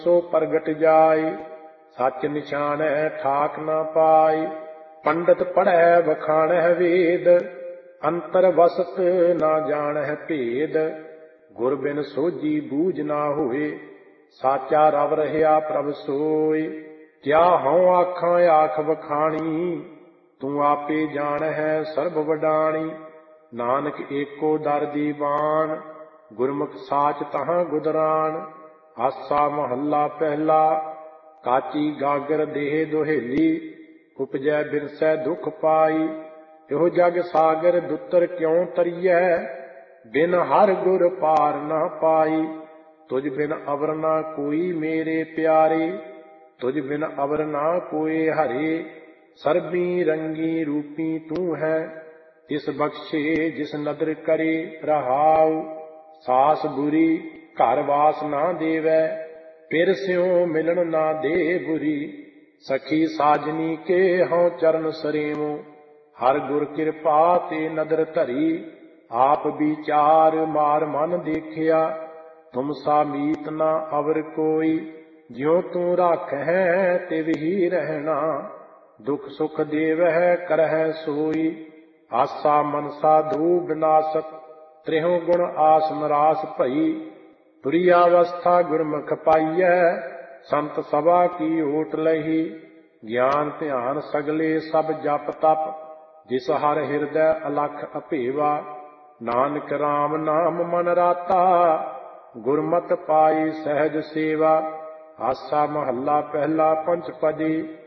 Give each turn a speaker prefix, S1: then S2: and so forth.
S1: सो प्रगट जाय। सच निशान ठाक न पाय। पंडित पढ़ै बखाणै वेद। अंतर वसत न जानै भेद। गुर बिन सोझी बूझ न होए। साचा रव रहिया प्रभ सोय। क्या हऊँ आखां आख बखाणी। तू आपे जान है सर्ब वडाणी। नानक एको दर दीवान। गुरमुख साच तहाँ गुदरान। आसा महला पहला। काची गागर देह दुहेली। उपजै बिरसै दुख पाई। यो जग सागर दुतर क्यों तरियै। बिन हर गुर पार न पाई। तुझ बिन अवर न कोई मेरे प्यारे। तुझ बिन अवर न कोई हरे। सर्बी रंगी रूपी तू है। तिस बख्शे जिस नदर करे रहाऊ। सास बुरी घर वास ना देवै। फिर स्यों मिलन ना दे बुरी। सखी साजनी के हऊँ चरण सरेवो। हर गुर कृपा ते नदर धरी। आप विचार मार मन देखिया। तुम सा मीत ना अवर कोई। ज्यों तू राख है तिव ही रहना। दुख सुख देवह करह सोई। आसा मनसा दो विनाशक। त्रिहों गुण आस मरास भई। तुरीयावस्था गुरमुख पाइयै। संत सभा की ओट लही। ज्ञान ध्यान सगले सब जप तप। जिस हर हृदय अलख अभेवा। नानक राम नाम मन राता। गुरमत पाई सहज सेवा। आसा महला पहला पंचपदी।